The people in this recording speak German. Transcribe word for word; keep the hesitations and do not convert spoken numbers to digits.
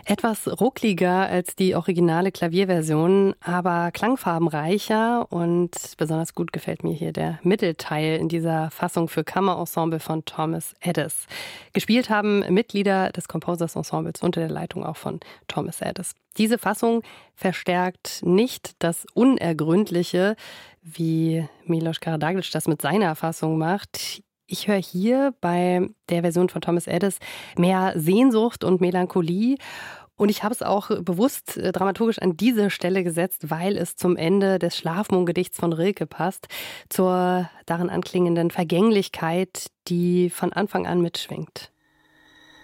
Etwas ruckliger als die originale Klavierversion, aber klangfarbenreicher, und besonders gut gefällt mir hier der Mittelteil in dieser Fassung für Kammerensemble von Thomas Edis. Gespielt haben Mitglieder des Composers Ensembles unter der Leitung auch von Thomas Edis. Diese Fassung verstärkt nicht das Unergründliche, wie Milos Karađagić das mit seiner Fassung macht. Ich höre hier bei der Version von Thomas Edis mehr Sehnsucht und Melancholie. Und ich habe es auch bewusst äh, dramaturgisch an diese Stelle gesetzt, weil es zum Ende des Schlafmondgedichts von Rilke passt, zur darin anklingenden Vergänglichkeit, die von Anfang an mitschwingt.